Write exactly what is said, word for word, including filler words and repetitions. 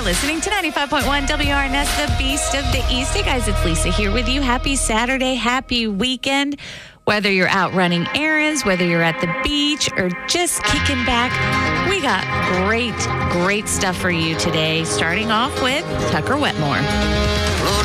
are listening to ninety-five point one W R N S, the Beast of the East. Hey guys, it's Lisa here with you. Happy Saturday, happy weekend. Whether you're out running errands, whether you're at the beach, or just kicking back, we got great, great stuff for you today. Starting off with Tucker Wetmore.